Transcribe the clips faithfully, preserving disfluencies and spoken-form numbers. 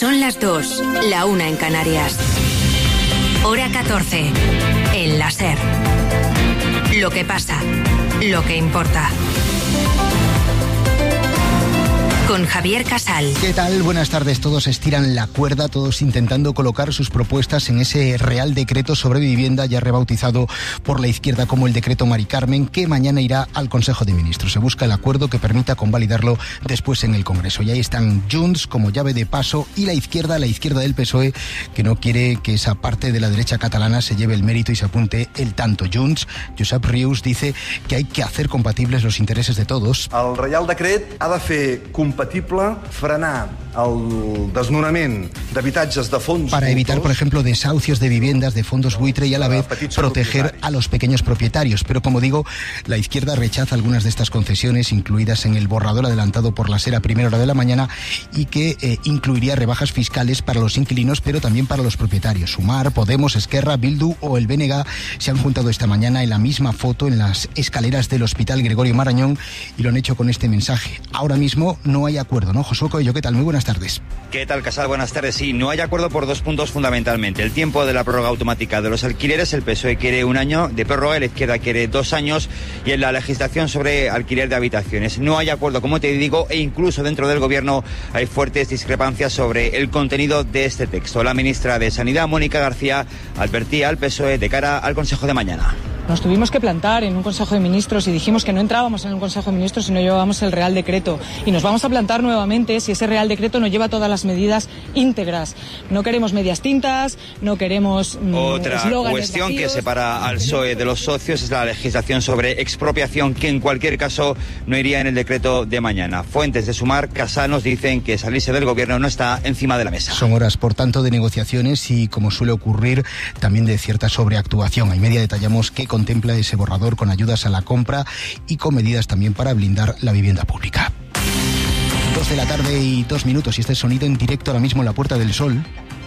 Son las dos, la una en Canarias. Hora catorce, en la SER. Lo que pasa, lo que importa. Con Javier Casal. ¿Qué tal? Buenas tardes. Todos estiran la cuerda, todos intentando colocar sus propuestas en ese Real Decreto sobre Vivienda, ya rebautizado por la izquierda como el Decreto Mari Carmen, que mañana irá al Consejo de Ministros. Se busca el acuerdo que permita convalidarlo después en el Congreso. Y ahí están Junts como llave de paso y la izquierda, la izquierda del P S O E, que no quiere que esa parte de la derecha catalana se lleve el mérito y se apunte el tanto. Junts, Josep Rius, dice que hay que hacer compatibles los intereses de todos. El Real Decret ha de fer compatible frenar el desnonament d'habitatges de fons para evitar, por ejemplo, desahucios de viviendas de fondos buitre y a la vez proteger a los pequeños propietarios. Pero como digo, la izquierda rechaza algunas de estas concesiones incluidas en el borrador adelantado por la SER a primera hora de la mañana y que eh, incluiría rebajas fiscales para los inquilinos, pero también para los propietarios. Sumar, Podemos, Esquerra, Bildu o el B N G se han juntado esta mañana en la misma foto en las escaleras del Hospital Gregorio Marañón y lo han hecho con este mensaje. Ahora mismo no hay acuerdo, ¿no? Josué Coello, ¿qué tal? Muy buenas tardes. ¿Qué tal, Casal? Buenas tardes. Sí, no hay acuerdo por dos puntos fundamentalmente. El tiempo de la prórroga automática de los alquileres, el P S O E quiere un año de prórroga, la izquierda quiere dos años, y en la legislación sobre alquiler de habitaciones. No hay acuerdo, como te digo, e incluso dentro del gobierno hay fuertes discrepancias sobre el contenido de este texto. La ministra de Sanidad, Mónica García, advertía al P S O E de cara al Consejo de mañana. Nos tuvimos que plantar en un Consejo de Ministros y dijimos que no entrábamos en un Consejo de Ministros si no llevábamos el Real Decreto. Y nos vamos a plantar nuevamente si ese Real Decreto no lleva todas las medidas íntegras. No queremos medias tintas, no queremos mmm, Otra cuestión vacíos. Que separa al P S O E de los socios es la legislación sobre expropiación, que en cualquier caso no iría en el decreto de mañana. Fuentes de Sumar, Casal, nos dicen que salirse del gobierno no está encima de la mesa. Son horas, por tanto, de negociaciones y, como suele ocurrir, también de cierta sobreactuación. A media detallamos que contempla ese borrador con ayudas a la compra y con medidas también para blindar la vivienda pública. Dos de la tarde y dos minutos y este sonido en directo ahora mismo en la Puerta del Sol.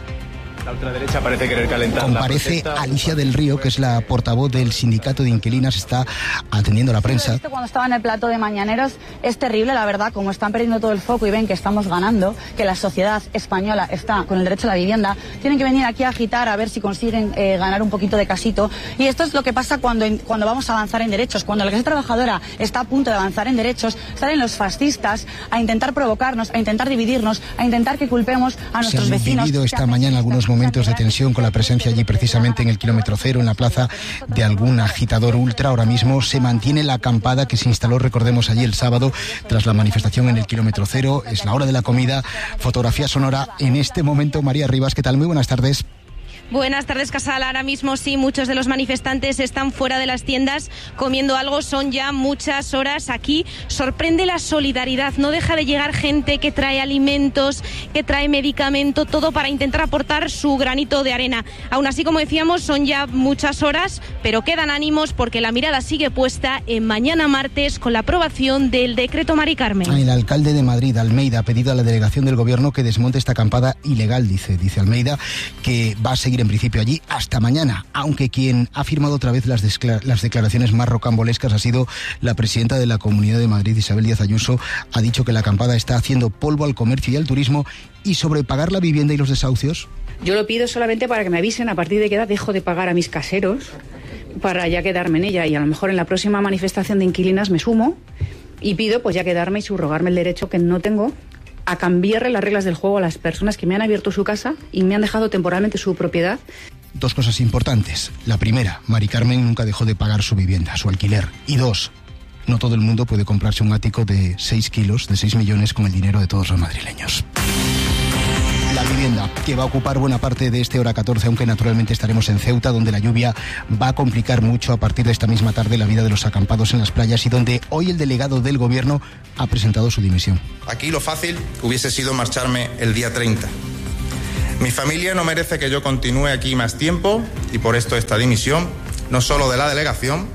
La ultraderecha parece querer calentar. Comparece Alicia del Río, que es la portavoz del sindicato de inquilinas, está atendiendo a la prensa. Cuando estaba en el plato de Mañaneros es terrible, la verdad, como están perdiendo todo el foco y ven que estamos ganando, que la sociedad española está con el derecho a la vivienda, tienen que venir aquí a agitar a ver si consiguen eh, ganar un poquito de casito. Y esto es lo que pasa cuando, cuando vamos a avanzar en derechos. Cuando la clase trabajadora está a punto de avanzar en derechos, salen los fascistas a intentar provocarnos, a intentar dividirnos, a intentar que culpemos a nuestros Se han vecinos. vivido esta mañana algunos momentos momentos de tensión con la presencia allí precisamente en el kilómetro cero, en la plaza, de algún agitador ultra. Ahora mismo se mantiene la acampada que se instaló, recordemos, allí el sábado tras la manifestación en el kilómetro cero. Es la hora de la comida. Fotografía sonora en este momento. María Rivas, ¿qué tal? Muy buenas tardes. Buenas tardes, Casal. Ahora mismo sí, muchos de los manifestantes están fuera de las tiendas comiendo algo. Son ya muchas horas aquí. Sorprende la solidaridad. No deja de llegar gente que trae alimentos, que trae medicamento, todo para intentar aportar su granito de arena. Aún así, como decíamos, son ya muchas horas, pero quedan ánimos porque la mirada sigue puesta en mañana martes con la aprobación del decreto Mari Carmen. El alcalde de Madrid, Almeida, ha pedido a la delegación del gobierno que desmonte esta acampada ilegal, dice, dice Almeida, que va a seguir en principio allí hasta mañana, aunque quien ha firmado otra vez las, las declaraciones más rocambolescas ha sido la presidenta de la Comunidad de Madrid, Isabel Díaz Ayuso. Ha dicho que la acampada está haciendo polvo al comercio y al turismo. ¿Y sobre pagar la vivienda y los desahucios? Yo lo pido solamente para que me avisen a partir de qué edad dejo de pagar a mis caseros, para ya quedarme en ella, y a lo mejor en la próxima manifestación de inquilinas me sumo y pido pues ya quedarme y subrogarme el derecho que no tengo a cambiarle las reglas del juego a las personas que me han abierto su casa y me han dejado temporalmente su propiedad. Dos cosas importantes. La primera, Mari Carmen nunca dejó de pagar su vivienda, su alquiler. Y dos, no todo el mundo puede comprarse un ático de seis kilos, de seis millones, con el dinero de todos los madrileños. La vivienda, que va a ocupar buena parte de este hora catorce, aunque naturalmente estaremos en Ceuta, donde la lluvia va a complicar mucho a partir de esta misma tarde la vida de los acampados en las playas y donde hoy el delegado del gobierno ha presentado su dimisión. Aquí lo fácil hubiese sido marcharme el día treinta. Mi familia no merece que yo continúe aquí más tiempo y por esto esta dimisión, no solo de la delegación,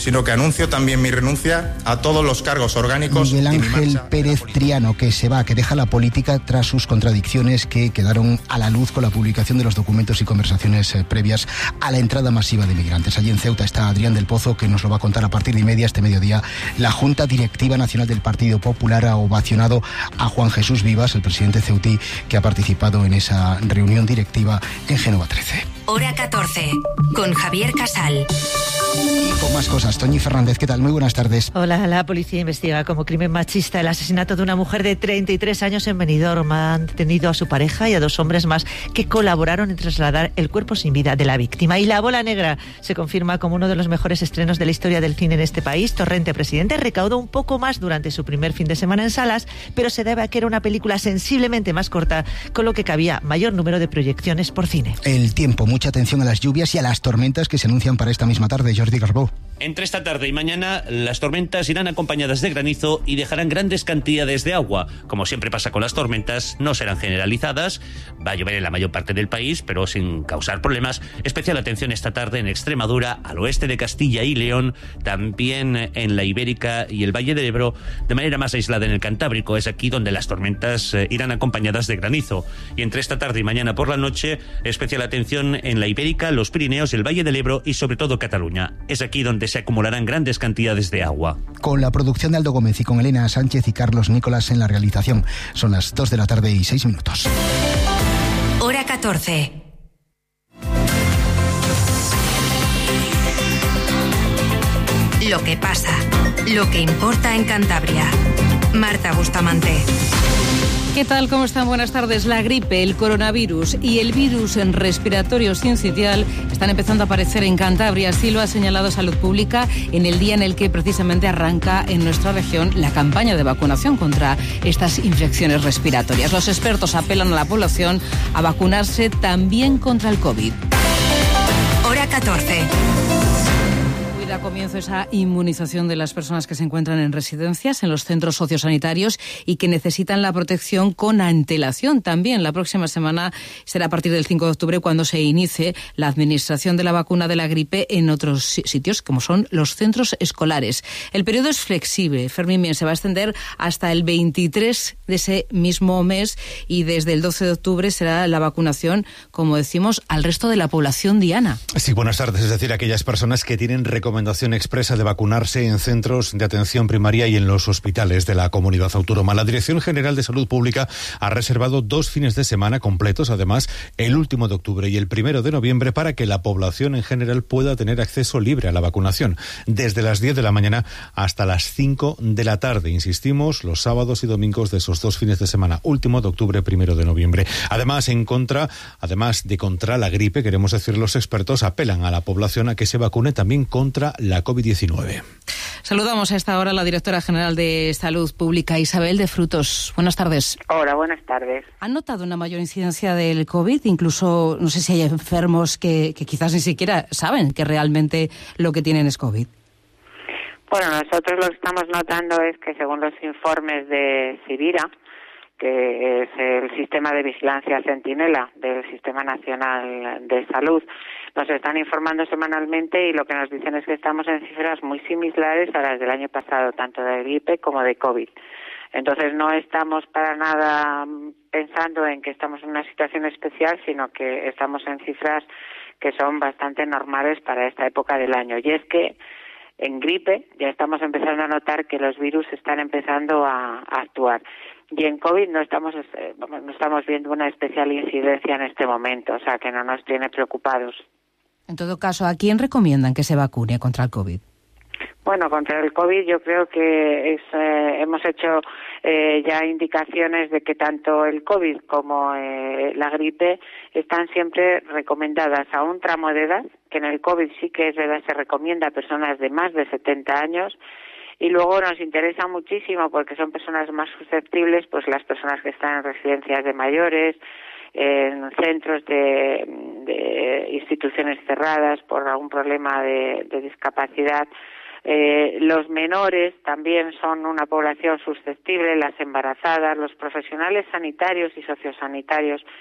sino que anuncio también mi renuncia a todos los cargos orgánicos. Miguel Ángel Pérez Triano, que se va, que deja la política tras sus contradicciones que quedaron a la luz con la publicación de los documentos y conversaciones eh, previas a la entrada masiva de migrantes. Allí en Ceuta está Adrián del Pozo, que nos lo va a contar a partir de y media este mediodía. La Junta Directiva Nacional del Partido Popular ha ovacionado a Juan Jesús Vivas, el presidente ceutí, que ha participado en esa reunión directiva en Génova trece. Hora catorce, con Javier Casal. Y con más cosas, Toñi Fernández, ¿qué tal? Muy buenas tardes. Hola, la policía investiga como crimen machista el asesinato de una mujer de treinta y tres años en Benidorm. Han detenido a su pareja y a dos hombres más que colaboraron en trasladar el cuerpo sin vida de la víctima. Y La Bola Negra se confirma como uno de los mejores estrenos de la historia del cine en este país. Torrente Presidente recaudó un poco más durante su primer fin de semana en salas, pero se debe a que era una película sensiblemente más corta, con lo que cabía mayor número de proyecciones por cine. El tiempo, mucha atención a las lluvias y a las tormentas que se anuncian para esta misma tarde. Jordi Garbó. Entre esta tarde y mañana, las tormentas irán acompañadas de granizo y dejarán grandes cantidades de agua. Como siempre pasa con las tormentas, no serán generalizadas. Va a llover en la mayor parte del país, pero sin causar problemas. Especial atención esta tarde en Extremadura, al oeste de Castilla y León, también en la Ibérica y el Valle del Ebro, de manera más aislada en el Cantábrico. Es aquí donde las tormentas eh, irán acompañadas de granizo. Y entre esta tarde y mañana por la noche, especial atención en la Ibérica, los Pirineos, el Valle del Ebro y sobre todo Cataluña. Es aquí donde se acumularán grandes cantidades de agua. Con la producción de Aldo Gómez y con Elena Sánchez y Carlos Nicolás en la realización. Son las dos de la tarde y seis minutos. Hora catorce. Lo que pasa, lo que importa en Cantabria. Marta Bustamante. ¿Qué tal? ¿Cómo están? Buenas tardes. La gripe, el coronavirus y el virus respiratorio sincitial están empezando a aparecer en Cantabria. Así lo ha señalado Salud Pública en el día en el que precisamente arranca en nuestra región la campaña de vacunación contra estas infecciones respiratorias. Los expertos apelan a la población a vacunarse también contra el COVID. Hora catorce. Da comienzo esa inmunización de las personas que se encuentran en residencias, en los centros sociosanitarios y que necesitan la protección con antelación. También la próxima semana será a partir del cinco de octubre cuando se inicie la administración de la vacuna de la gripe en otros sitios, como son los centros escolares. El periodo es flexible. Fermín, se va a extender hasta el veintitrés de ese mismo mes y desde el doce de octubre será la vacunación, como decimos, al resto de la población diana. Sí, buenas tardes. Es decir, aquellas personas que tienen recomendaciones expresa de vacunarse en centros de atención primaria y en los hospitales de la comunidad autónoma. La Dirección General de Salud Pública ha reservado dos fines de semana completos, además, el último de octubre y el primero de noviembre, para que la población en general pueda tener acceso libre a la vacunación, desde las diez de la mañana hasta las cinco de la tarde. Insistimos, los sábados y domingos de esos dos fines de semana, último de octubre, primero de noviembre. Además, en contra, además de contra la gripe, queremos decir, los expertos apelan a la población a que se vacune también contra la COVID diecinueve. Saludamos a esta hora a la directora general de Salud Pública, Isabel de Frutos. Buenas tardes. Hola, buenas tardes. ¿Han notado una mayor incidencia del COVID? Incluso, no sé si hay enfermos que, que quizás ni siquiera saben que realmente lo que tienen es COVID. Bueno, nosotros lo que estamos notando es que según los informes de Civira, que es el sistema de vigilancia Centinela del Sistema Nacional de Salud, nos están informando semanalmente y lo que nos dicen es que estamos en cifras muy similares a las del año pasado, tanto de gripe como de COVID. Entonces no estamos para nada pensando en que estamos en una situación especial, sino que estamos en cifras que son bastante normales para esta época del año. Y es que en gripe ya estamos empezando a notar que los virus están empezando a, a actuar. Y en COVID no estamos no estamos viendo una especial incidencia en este momento, o sea que no nos tiene preocupados. En todo caso, ¿a quién recomiendan que se vacune contra el COVID? Bueno, contra el COVID yo creo que es, eh, hemos hecho eh, ya indicaciones de que tanto el COVID como eh, la gripe están siempre recomendadas a un tramo de edad, que en el COVID sí que es verdad se recomienda a personas de más de setenta años, y luego nos interesa muchísimo porque son personas más susceptibles, pues las personas que están en residencias de mayores, en centros de, de instituciones cerradas por algún problema de, de discapacidad. Eh, los menores también son una población susceptible, las embarazadas, los profesionales sanitarios y sociosanitarios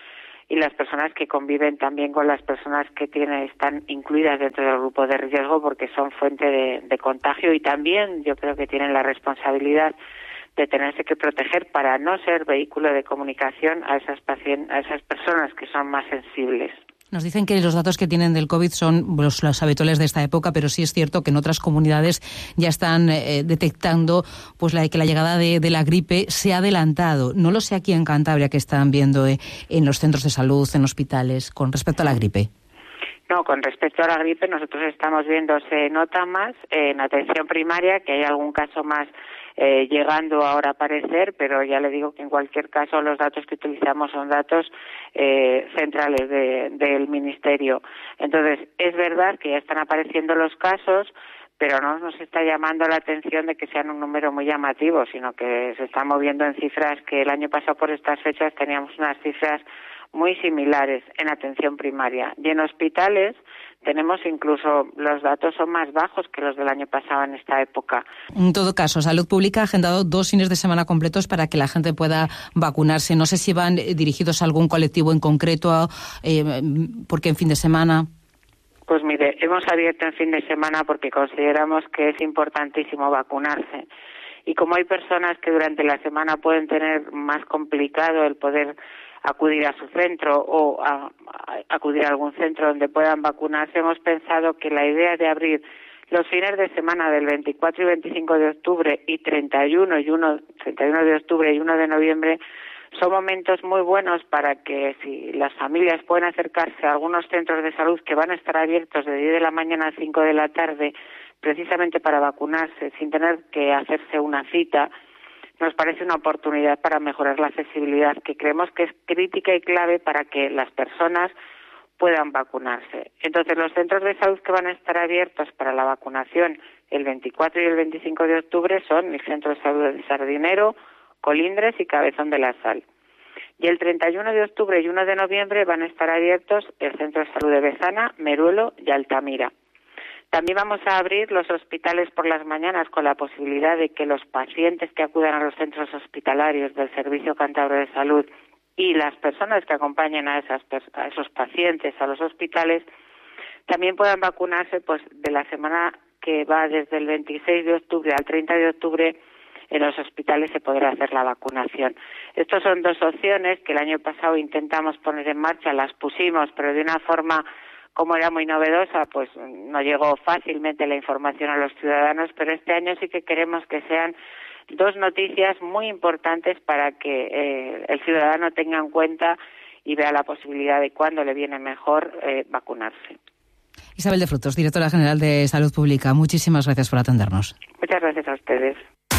y las personas que conviven también con las personas que tienen están incluidas dentro del grupo de riesgo porque son fuente de, de contagio y también yo creo que tienen la responsabilidad de tenerse que proteger para no ser vehículo de comunicación a esas pacientes, a esas personas que son más sensibles. Nos dicen que los datos que tienen del COVID son los, los habituales de esta época, pero sí es cierto que en otras comunidades ya están eh, detectando pues la, que la llegada de, de la gripe se ha adelantado. No lo sé aquí en Cantabria que están viendo eh, en los centros de salud, en hospitales, con respecto a la gripe. No, con respecto a la gripe nosotros estamos viendo, se nota más en atención primaria, que hay algún caso más eh, llegando ahora a aparecer, pero ya le digo que en cualquier caso los datos que utilizamos son datos eh, centrales de, del Ministerio. Entonces, es verdad que ya están apareciendo los casos, pero no nos está llamando la atención de que sean un número muy llamativo, sino que se está moviendo en cifras que el año pasado por estas fechas teníamos unas cifras muy similares en atención primaria. Y en hospitales tenemos incluso, los datos son más bajos que los del año pasado en esta época. En todo caso, Salud Pública ha agendado dos fines de semana completos para que la gente pueda vacunarse. No sé si van dirigidos a algún colectivo en concreto, eh, porque en fin de semana... Pues mire, hemos abierto en fin de semana porque consideramos que es importantísimo vacunarse. Y como hay personas que durante la semana pueden tener más complicado el poder acudir a su centro o a, a acudir a algún centro donde puedan vacunarse, hemos pensado que la idea de abrir los fines de semana del veinticuatro y veinticinco de octubre y treinta y uno y uno, treinta y uno de octubre y uno de noviembre son momentos muy buenos para que si las familias pueden acercarse a algunos centros de salud que van a estar abiertos de diez de la mañana a cinco de la tarde precisamente para vacunarse sin tener que hacerse una cita, nos parece una oportunidad para mejorar la accesibilidad que creemos que es crítica y clave para que las personas puedan vacunarse. Entonces, los centros de salud que van a estar abiertos para la vacunación el veinticuatro y el veinticinco de octubre son el Centro de Salud de Sardinero, Colindres y Cabezón de la Sal. Y el treinta y uno de octubre y uno de noviembre van a estar abiertos el Centro de Salud de Bezana, Meruelo y Altamira. También vamos a abrir los hospitales por las mañanas con la posibilidad de que los pacientes que acudan a los centros hospitalarios del Servicio Cántabro de Salud y las personas que acompañen a, esas, a esos pacientes a los hospitales también puedan vacunarse pues de la semana que va desde el veintiséis de octubre al treinta de octubre. En los hospitales se podrá hacer la vacunación. Estas son dos opciones que el año pasado intentamos poner en marcha, las pusimos, pero de una forma, como era muy novedosa, pues no llegó fácilmente la información a los ciudadanos, pero este año sí que queremos que sean dos noticias muy importantes para que eh, el ciudadano tenga en cuenta y vea la posibilidad de cuándo le viene mejor eh, vacunarse. Isabel de Frutos, directora general de Salud Pública, muchísimas gracias por atendernos. Muchas gracias a ustedes.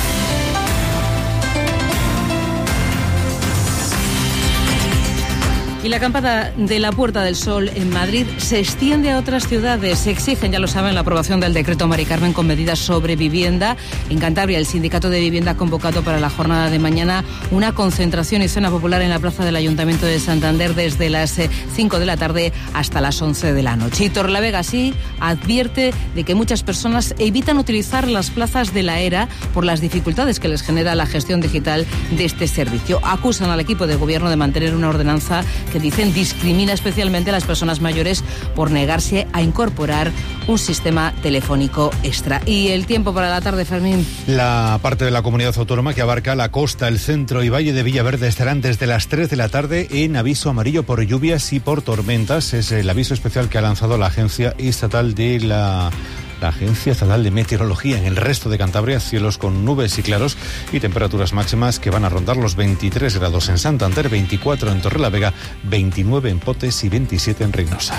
Y la campana de la Puerta del Sol en Madrid se extiende a otras ciudades. Se exigen, ya lo saben, la aprobación del decreto Mari Carmen con medidas sobre vivienda. En Cantabria, el Sindicato de Vivienda ha convocado para la jornada de mañana una concentración y cena popular en la plaza del Ayuntamiento de Santander desde las cinco de la tarde hasta las once de la noche. Y Torrelavega sí advierte de que muchas personas evitan utilizar las plazas de la ERA por las dificultades que les genera la gestión digital de este servicio. Acusan al equipo de gobierno de mantener una ordenanza que dicen discrimina especialmente a las personas mayores por negarse a incorporar un sistema telefónico extra. Y el tiempo para la tarde, Fermín. La parte de la comunidad autónoma que abarca la costa, el centro y valle de Villaverde estarán desde las tres de la tarde en aviso amarillo por lluvias y por tormentas. Es el aviso especial que ha lanzado la Agencia Estatal de la... La Agencia Estatal de Meteorología. En el resto de Cantabria, cielos con nubes y claros y temperaturas máximas que van a rondar los veintitrés grados en Santander, veinticuatro en Torrelavega, veintinueve en Potes y veintisiete en Reynosa.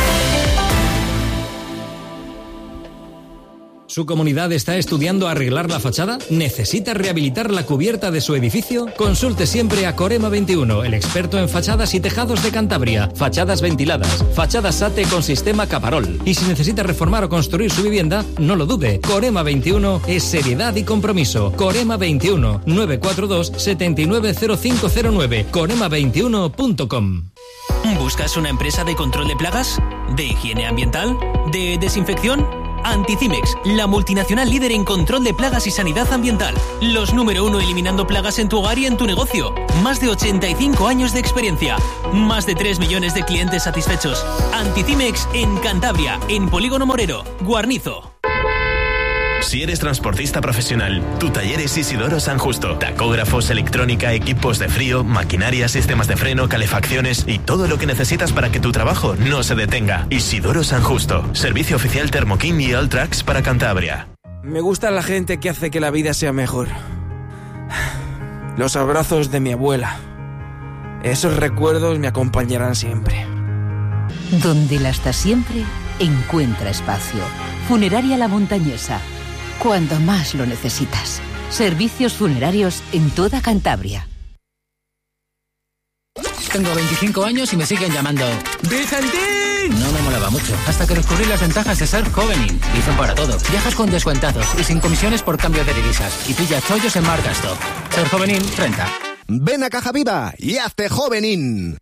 ¿Su comunidad está estudiando arreglar la fachada? ¿Necesita rehabilitar la cubierta de su edificio? Consulte siempre a Corema veintiuno, el experto en fachadas y tejados de Cantabria. Fachadas ventiladas, fachadas SATE con sistema Caparol. Y si necesita reformar o construir su vivienda, no lo dude. Corema veintiuno es seriedad y compromiso. Corema veintiuno, nueve cuatro dos, siete nueve cero cinco cero nueve. corema veintiuno punto com. ¿Buscas una empresa de control de plagas? ¿De higiene ambiental? ¿De desinfección? Anticimex, la multinacional líder en control de plagas y sanidad ambiental. Los número uno eliminando plagas en tu hogar y en tu negocio. Más de ochenta y cinco años de experiencia. Más de tres millones de clientes satisfechos. Anticimex en Cantabria, en Polígono Morero, Guarnizo. Si eres transportista profesional, tu taller es Isidoro San Justo. Tacógrafos, electrónica, equipos de frío, maquinaria, sistemas de freno, calefacciones y todo lo que necesitas para que tu trabajo no se detenga. Isidoro San Justo. Servicio oficial Thermokin y Alltrax para Cantabria. Me gusta la gente que hace que la vida sea mejor. Los abrazos de mi abuela. Esos recuerdos me acompañarán siempre. Donde la hasta siempre encuentra espacio. Funeraria La Montañesa. Cuando más lo necesitas. Servicios funerarios en toda Cantabria. Tengo veinticinco años y me siguen llamando ¡Vicentín! No me molaba mucho, hasta que descubrí las ventajas de ser Jovenin. Dicen para todo. Viajas con descuentados y sin comisiones por cambio de divisas. Y pillas chollos en Marcastop. Ser Jovenin, treinta. Ven a Caja Viva y hazte Jovenin.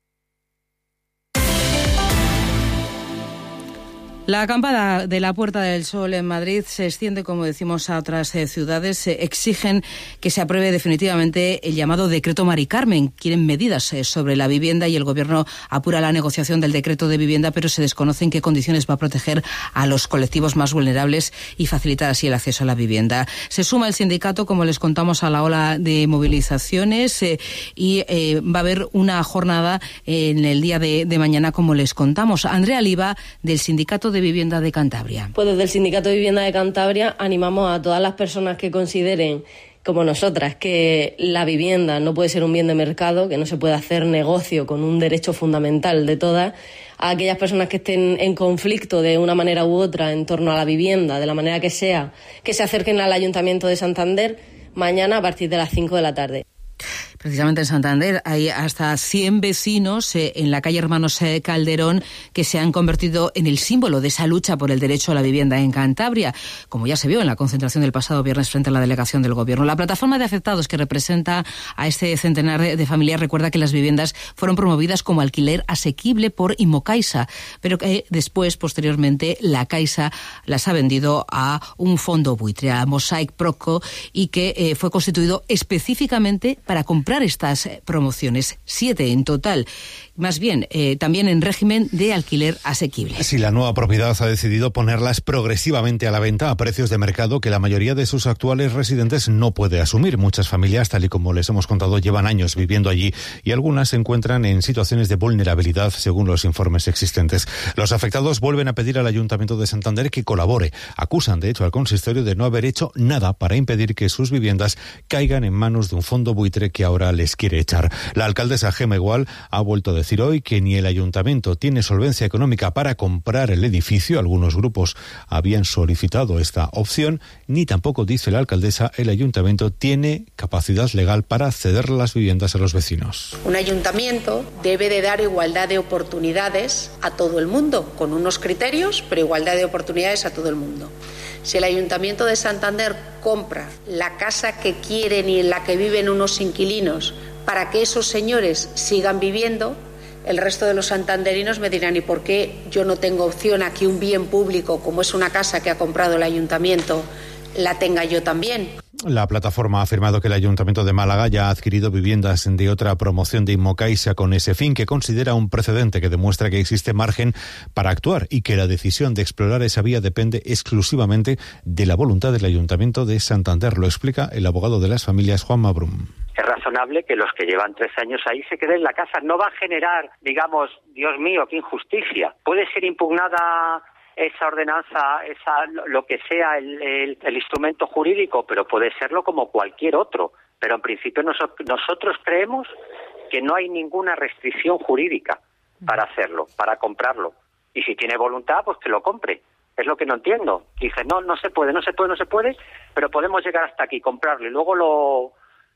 La acampada de la Puerta del Sol en Madrid se extiende, como decimos, a otras eh, ciudades. Se exigen que se apruebe definitivamente el llamado Decreto Mari Carmen. Quieren medidas eh, sobre la vivienda y el Gobierno apura la negociación del decreto de vivienda, pero se desconoce en qué condiciones va a proteger a los colectivos más vulnerables y facilitar así el acceso a la vivienda. Se suma el sindicato, como les contamos, a la ola de movilizaciones eh, y eh, va a haber una jornada eh, en el día de, de mañana, como les contamos. Andrea Liva, del Sindicato de Vivienda de Cantabria. Pues desde el Sindicato de Vivienda de Cantabria animamos a todas las personas que consideren, como nosotras, que la vivienda no puede ser un bien de mercado, que no se puede hacer negocio con un derecho fundamental de todas, a aquellas personas que estén en conflicto de una manera u otra en torno a la vivienda, de la manera que sea, que se acerquen al Ayuntamiento de Santander mañana a partir de las cinco de la tarde. Precisamente en Santander hay hasta cien vecinos eh, en la calle Hermanos eh, Calderón que se han convertido en el símbolo de esa lucha por el derecho a la vivienda en Cantabria, como ya se vio en la concentración del pasado viernes frente a la delegación del Gobierno. La plataforma de afectados que representa a este centenar de familias recuerda que las viviendas fueron promovidas como alquiler asequible por Imocaixa, pero que después, posteriormente, la Caixa las ha vendido a un fondo buitre, a Mosaic Proco, y que eh, fue constituido específicamente para comprar estas promociones, siete en total, más bien eh, también en régimen de alquiler asequible. Si la nueva propiedad ha decidido ponerlas progresivamente a la venta a precios de mercado que la mayoría de sus actuales residentes no puede asumir. Muchas familias, tal y como les hemos contado, llevan años viviendo allí y algunas se encuentran en situaciones de vulnerabilidad según los informes existentes. Los afectados vuelven a pedir al Ayuntamiento de Santander que colabore. Acusan, de hecho, al consistorio de no haber hecho nada para impedir que sus viviendas caigan en manos de un fondo buitre que ahora les quiere echar. La alcaldesa Gema Igual ha vuelto a decir hoy que ni el ayuntamiento tiene solvencia económica para comprar el edificio, algunos grupos habían solicitado esta opción, ni tampoco, dice la alcaldesa, el ayuntamiento tiene capacidad legal para ceder las viviendas a los vecinos. Un ayuntamiento debe de dar igualdad de oportunidades a todo el mundo, con unos criterios, pero igualdad de oportunidades a todo el mundo. Si el Ayuntamiento de Santander compra la casa que quieren y en la que viven unos inquilinos para que esos señores sigan viviendo, el resto de los santanderinos me dirán: ¿y por qué yo no tengo opción a que un bien público, como es una casa que ha comprado el Ayuntamiento, la tenga yo también? La plataforma ha afirmado que el Ayuntamiento de Málaga ya ha adquirido viviendas de otra promoción de Imocaixa con ese fin, que considera un precedente que demuestra que existe margen para actuar y que la decisión de explorar esa vía depende exclusivamente de la voluntad del Ayuntamiento de Santander. Lo explica el abogado de las familias, Juan Mabrum. Es razonable que los que llevan tres años ahí se queden en la casa. No va a generar, digamos, Dios mío, qué injusticia. Puede ser impugnada esa ordenanza, esa lo que sea el, el, el instrumento jurídico, pero puede serlo como cualquier otro. Pero en principio nos, nosotros creemos que no hay ninguna restricción jurídica para hacerlo, para comprarlo. Y si tiene voluntad, pues que lo compre. Es lo que no entiendo. Dice, no, no se puede, no se puede, no se puede, pero podemos llegar hasta aquí, comprarlo y luego lo,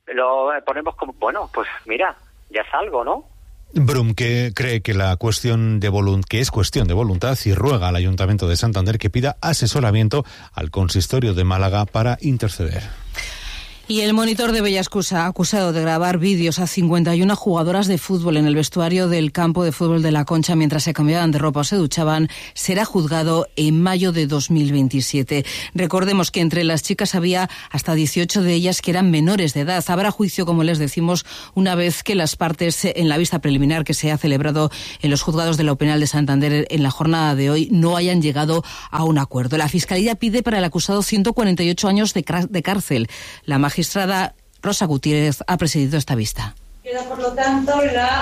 lo ponemos como, bueno, pues mira, ya es algo, ¿no? Brum, que cree que la cuestión de volunt- que es cuestión de voluntad y ruega al Ayuntamiento de Santander que pida asesoramiento al consistorio de Málaga para interceder. Y el monitor de Bellascusa, acusado de grabar vídeos a cincuenta y una jugadoras de fútbol en el vestuario del campo de fútbol de La Concha mientras se cambiaban de ropa o se duchaban, será juzgado en mayo de dos mil veintisiete. Recordemos que entre las chicas había hasta dieciocho de ellas que eran menores de edad. Habrá juicio, como les decimos, una vez que las partes, en la vista preliminar que se ha celebrado en los juzgados de lo penal de Santander en la jornada de hoy, no hayan llegado a un acuerdo. La Fiscalía pide para el acusado ciento cuarenta y ocho años de, de cárcel. La magistrada magistrada Rosa Gutiérrez ha presidido esta vista. Queda, por lo tanto, la,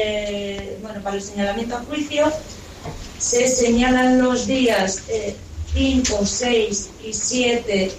eh, bueno, para el señalamiento a juicio se señalan los días eh, cinco, seis y siete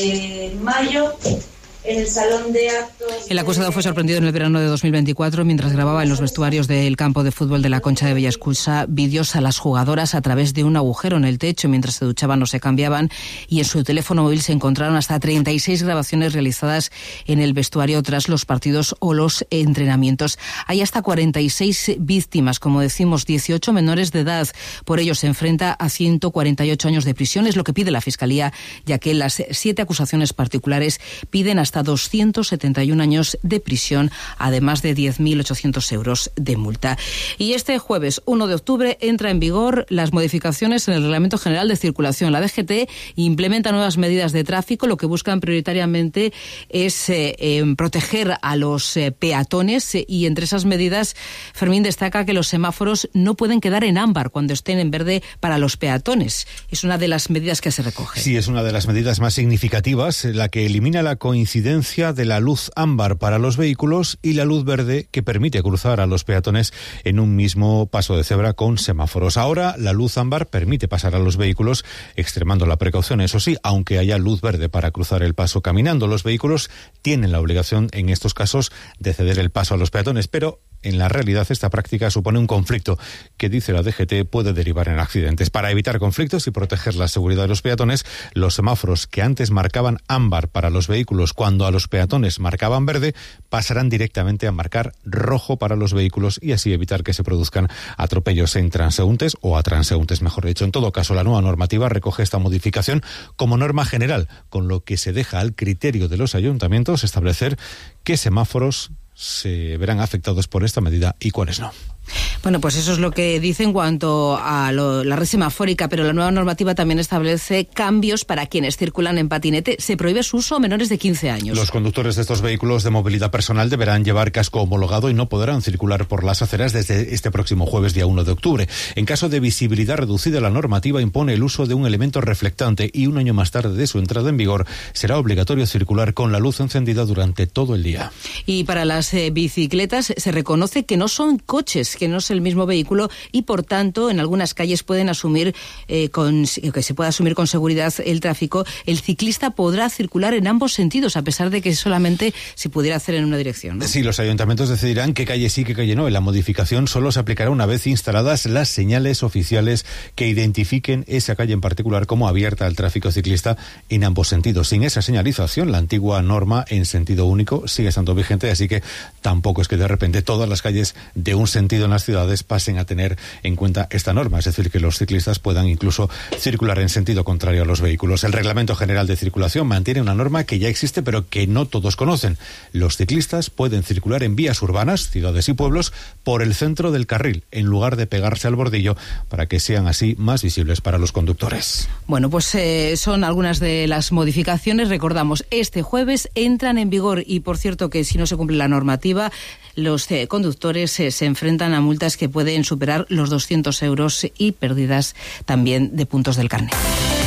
de mayo en el salón de actos. El acusado fue sorprendido en el verano de dos mil veinticuatro mientras grababa en los vestuarios del campo de fútbol de La Concha de Bellascusa vídeos a las jugadoras a través de un agujero en el techo mientras se duchaban o se cambiaban, y en su teléfono móvil se encontraron hasta treinta y seis grabaciones realizadas en el vestuario tras los partidos o los entrenamientos. Hay hasta cuarenta y seis víctimas, como decimos, dieciocho menores de edad. Por ello se enfrenta a ciento cuarenta y ocho años de prisión, es lo que pide la Fiscalía, ya que las siete acusaciones particulares piden hasta hasta doscientos setenta y un años de prisión, además de diez mil ochocientos euros de multa. Y este jueves uno de octubre entra en vigor las modificaciones en el Reglamento General de Circulación. La D G T implementa nuevas medidas de tráfico. Lo que buscan prioritariamente es eh, eh, proteger a los eh, peatones eh, y entre esas medidas, Fermín destaca que los semáforos no pueden quedar en ámbar cuando estén en verde para los peatones. Es una de las medidas que se recoge. Sí, es una de las medidas más significativas, la que elimina la coincidencia de la luz ámbar para los vehículos y la luz verde que permite cruzar a los peatones en un mismo paso de cebra con semáforos. Ahora la luz ámbar permite pasar a los vehículos extremando la precaución, eso sí, aunque haya luz verde para cruzar el paso caminando. Los vehículos tienen la obligación en estos casos de ceder el paso a los peatones, pero en la realidad esta práctica supone un conflicto que, dice la D G T, puede derivar en accidentes. Para evitar conflictos y proteger la seguridad de los peatones, los semáforos que antes marcaban ámbar para los vehículos cuando a los peatones marcaban verde, pasarán directamente a marcar rojo para los vehículos y así evitar que se produzcan atropellos en transeúntes o a transeúntes, mejor dicho. En todo caso, la nueva normativa recoge esta modificación como norma general, con lo que se deja al criterio de los ayuntamientos establecer qué semáforos se verán afectados por esta medida y cuáles no. Bueno, pues eso es lo que dice en cuanto a lo, la red semafórica, pero la nueva normativa también establece cambios para quienes circulan en patinete. Se prohíbe su uso a menores de quince años. Los conductores de estos vehículos de movilidad personal deberán llevar casco homologado y no podrán circular por las aceras desde este próximo jueves, día uno de octubre. En caso de visibilidad reducida, la normativa impone el uso de un elemento reflectante y un año más tarde de su entrada en vigor será obligatorio circular con la luz encendida durante todo el día. Y para las eh, bicicletas se reconoce que no son coches, que no es el mismo vehículo y por tanto en algunas calles pueden asumir eh, con, que se pueda asumir con seguridad el tráfico. El ciclista podrá circular en ambos sentidos a pesar de que solamente se pudiera hacer en una dirección, ¿no? Sí, los ayuntamientos decidirán qué calle sí, qué calle no. En la modificación solo se aplicará una vez instaladas las señales oficiales que identifiquen esa calle en particular como abierta al tráfico ciclista en ambos sentidos. Sin esa señalización, la antigua norma en sentido único sigue estando vigente, así que tampoco es que de repente todas las calles de un sentido en las ciudades pasen a tener en cuenta esta norma, es decir, que los ciclistas puedan incluso circular en sentido contrario a los vehículos. El Reglamento General de Circulación mantiene una norma que ya existe pero que no todos conocen. Los ciclistas pueden circular en vías urbanas, ciudades y pueblos, por el centro del carril, en lugar de pegarse al bordillo, para que sean así más visibles para los conductores. Bueno, pues eh, son algunas de las modificaciones. Recordamos, este jueves entran en vigor y, por cierto, que si no se cumple la normativa, los eh, conductores eh, se enfrentan a multas que pueden superar los doscientos euros y pérdidas también de puntos del carnet.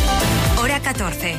Hora catorce.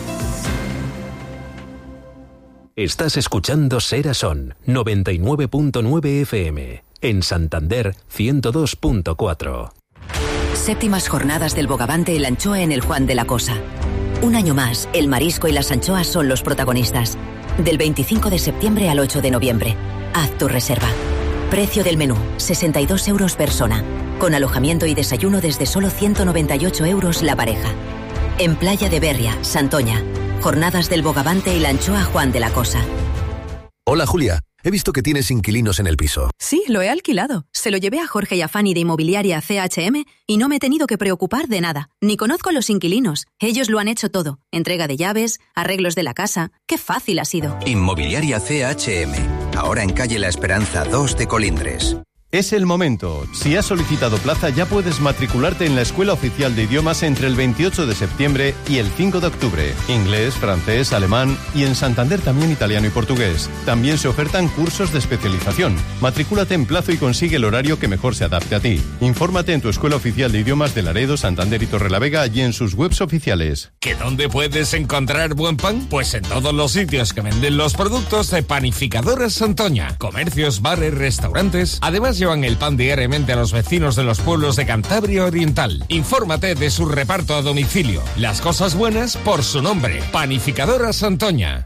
Estás escuchando Sera Son, noventa y nueve punto nueve F M. En Santander, ciento dos punto cuatro. Séptimas jornadas del Bogavante El Anchoa en el Juan de la Cosa. Un año más, el marisco y las anchoas son los protagonistas. Del veinticinco de septiembre al ocho de noviembre. Haz tu reserva. Precio del menú, sesenta y dos euros persona. Con alojamiento y desayuno desde solo ciento noventa y ocho euros la pareja. En Playa de Berria, Santoña. Jornadas del Bogavante y la Anchoa Juan de la Cosa. Hola Julia, He visto que tienes inquilinos en el piso. Sí, lo he alquilado. Se lo llevé a Jorge y a Fanny de Inmobiliaria C H M y no me he tenido que preocupar de nada. Ni conozco a los inquilinos. Ellos lo han hecho todo. Entrega de llaves, arreglos de la casa. ¡Qué fácil ha sido! Inmobiliaria C H M. Ahora en calle La Esperanza dos de Colindres. Es el momento. Si has solicitado plaza, ya puedes matricularte en la Escuela Oficial de Idiomas entre el veintiocho de septiembre y el cinco de octubre. Inglés, francés, alemán y en Santander también italiano y portugués. También se ofertan cursos de especialización. Matricúlate en plazo y consigue el horario que mejor se adapte a ti. Infórmate en tu Escuela Oficial de Idiomas de Laredo, Santander y Torrelavega y en sus webs oficiales. ¿Que dónde puedes encontrar buen pan? Pues en todos los sitios que venden los productos de Panificadoras Santoña. Comercios, bares, restaurantes. Además, llevan el pan diariamente a los vecinos de los pueblos de Cantabria Oriental. Infórmate de su reparto a domicilio. Las cosas buenas por su nombre. Panificadora Santoña.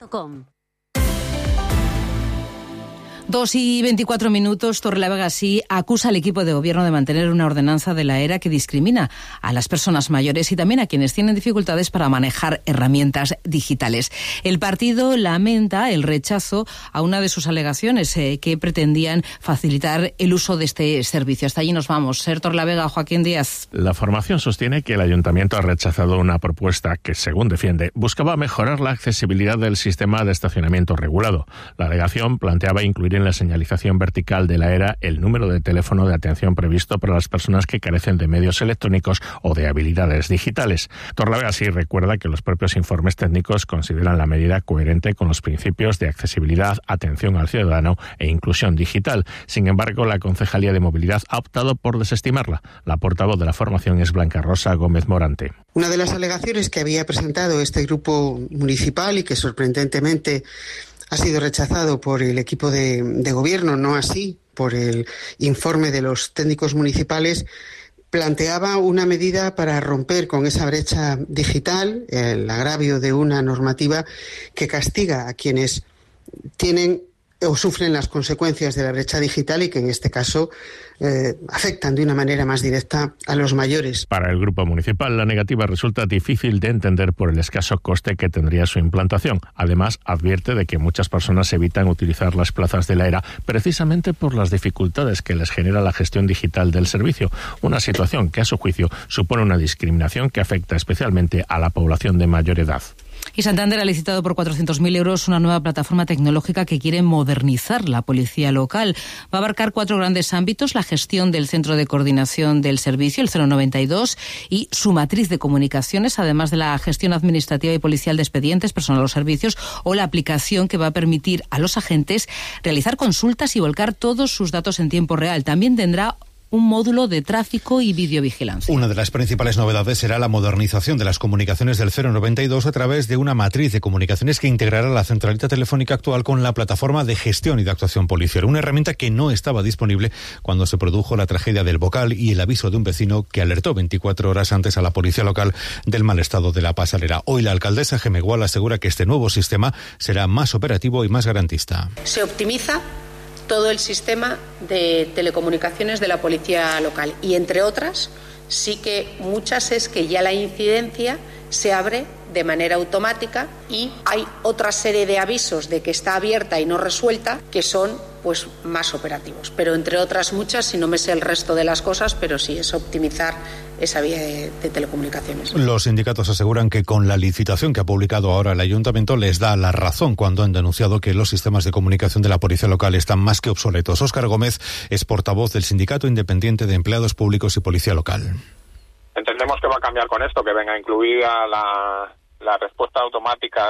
Dos y veinticuatro minutos, Torrelavega sí acusa al equipo de gobierno de mantener una ordenanza de la ERA que discrimina a las personas mayores y también a quienes tienen dificultades para manejar herramientas digitales. El partido lamenta el rechazo a una de sus alegaciones eh, que pretendían facilitar el uso de este servicio. Hasta allí nos vamos. Ser Torrelavega, Joaquín Díaz. La formación sostiene que el ayuntamiento ha rechazado una propuesta que, según defiende, buscaba mejorar la accesibilidad del sistema de estacionamiento regulado. La alegación planteaba incluir en la señalización vertical de la ERA el número de teléfono de atención previsto para las personas que carecen de medios electrónicos o de habilidades digitales. Torrelavega sí recuerda que los propios informes técnicos consideran la medida coherente con los principios de accesibilidad, atención al ciudadano e inclusión digital. Sin embargo, la Concejalía de Movilidad ha optado por desestimarla. La portavoz de la formación es Blanca Rosa Gómez Morante. Una de las alegaciones que había presentado este grupo municipal y que sorprendentemente ha sido rechazado por el equipo de, de gobierno, no así por el informe de los técnicos municipales, planteaba una medida para romper con esa brecha digital, el agravio de una normativa que castiga a quienes tienen o sufren las consecuencias de la brecha digital y que en este caso eh, afectan de una manera más directa a los mayores. Para el grupo municipal, la negativa resulta difícil de entender por el escaso coste que tendría su implantación. Además, advierte de que muchas personas evitan utilizar las plazas de la ERA precisamente por las dificultades que les genera la gestión digital del servicio, una situación que, a su juicio, supone una discriminación que afecta especialmente a la población de mayor edad. Y Santander ha licitado por cuatrocientos mil euros una nueva plataforma tecnológica que quiere modernizar la policía local. Va a abarcar cuatro grandes ámbitos: la gestión del centro de coordinación del servicio, el cero noventa y dos, y su matriz de comunicaciones, además de la gestión administrativa y policial de expedientes, personal o servicios, o la aplicación que va a permitir a los agentes realizar consultas y volcar todos sus datos en tiempo real. También tendrá un módulo de tráfico y videovigilancia. Una de las principales novedades será la modernización de las comunicaciones del cero noventa y dos a través de una matriz de comunicaciones que integrará la centralita telefónica actual con la plataforma de gestión y de actuación policial, una herramienta que no estaba disponible cuando se produjo la tragedia del Bocal y el aviso de un vecino que alertó veinticuatro horas antes a la policía local del mal estado de la pasarela. Hoy la alcaldesa Gemegual asegura que este nuevo sistema será más operativo y más garantista. Se optimiza todo el sistema de telecomunicaciones de la policía local y, entre otras, sí que muchas es que ya la incidencia se abre de manera automática y hay otra serie de avisos de que está abierta y no resuelta que son pues más operativos, pero entre otras muchas, si no me sé el resto de las cosas, pero sí es optimizar esa vía de, de telecomunicaciones. Los sindicatos aseguran que con la licitación que ha publicado ahora el ayuntamiento les da la razón cuando han denunciado que los sistemas de comunicación de la policía local están más que obsoletos. Óscar Gómez es portavoz del Sindicato Independiente de Empleados Públicos y Policía Local. Entendemos que va a cambiar con esto, que venga incluida la, la respuesta automática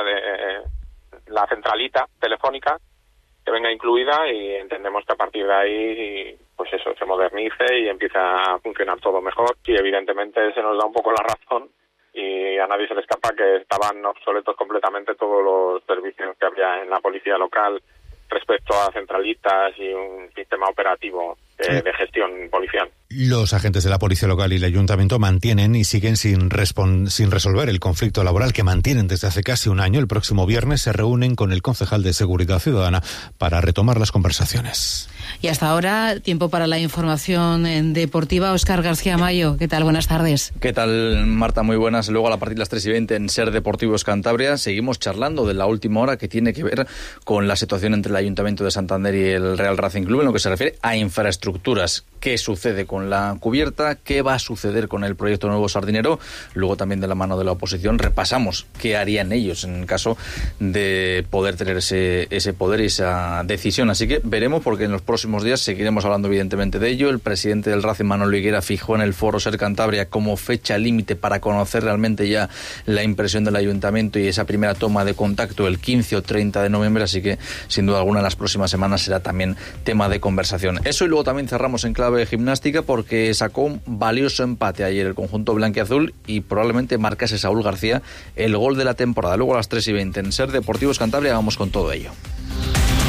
de la centralita telefónica, que venga incluida, y entendemos que a partir de ahí pues eso se modernice y empieza a funcionar todo mejor. Y evidentemente se nos da un poco la razón y a nadie se le escapa que estaban obsoletos completamente todos los servicios que había en la policía local respecto a centralitas y un sistema operativo de, de gestión policial. Los agentes de la policía local y el ayuntamiento mantienen y siguen sin, respon- sin resolver el conflicto laboral que mantienen desde hace casi un año. El próximo viernes se reúnen con el concejal de Seguridad Ciudadana para retomar las conversaciones. Y hasta ahora, tiempo para la información deportiva. Óscar García Mayo, ¿qué tal? Buenas tardes. ¿Qué tal, Marta? Muy buenas. Luego a la partir de las tres y veinte en Ser Deportivos Cantabria seguimos charlando de la última hora que tiene que ver con la situación entre el Ayuntamiento de Santander y el Real Racing Club en lo que se refiere a infraestructuras. ¿Qué sucede con la cubierta? ¿Qué va a suceder con el proyecto Nuevo Sardinero? Luego también de la mano de la oposición repasamos qué harían ellos en caso de poder tener ese, ese poder y esa decisión. Así que veremos, porque en los próximos días seguiremos hablando evidentemente de ello. El presidente del Racing, Manolo Higuera, fijó en el foro Ser Cantabria como fecha límite para conocer realmente ya la impresión del ayuntamiento y esa primera toma de contacto el quince o treinta de noviembre, así que sin duda alguna en las próximas semanas será también tema de conversación. Eso, y luego también cerramos en clave de gimnástica porque sacó un valioso empate ayer el conjunto blanquiazul y probablemente marcase Saúl García el gol de la temporada. Luego a las tres y veinte en Ser Deportivos Cantabria vamos con todo ello.